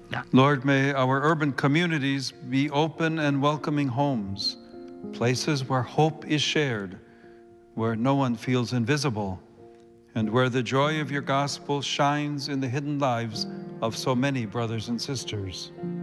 Lord, may our urban communities be open and welcoming homes, places where hope is shared, where no one feels invisible, and where the joy of your gospel shines in the hidden lives of so many brothers and sisters.